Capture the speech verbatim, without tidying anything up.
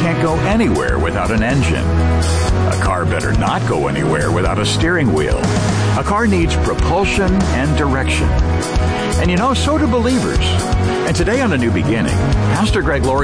can't go anywhere without an engine. A car better not go anywhere without a steering wheel. A car needs propulsion and direction. And you know, so do believers. And today on A New Beginning, Pastor Greg Laurie